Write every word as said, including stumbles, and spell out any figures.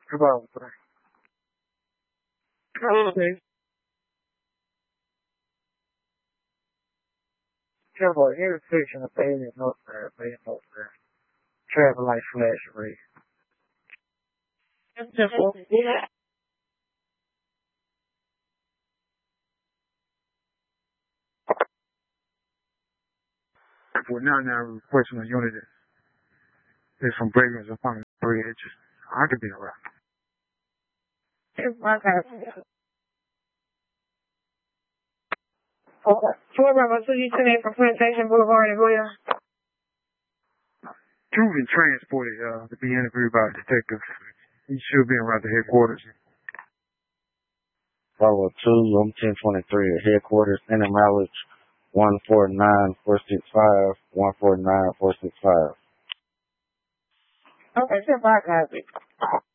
About okay. Travel intersection of Bay and North there, Bay and North there. Travel light flash red. Yeah. For now, now requesting a unit is from Brayman's upon the bridge. I could be around. Four Bravo two, you today from Plantation Boulevard in Williams. Proven transported uh, to be interviewed by a detective. He should be around the headquarters. Bravo two, room ten twenty-three at headquarters, inner mileage one four nine four six five, one four nine four six five. Okay, send my copy.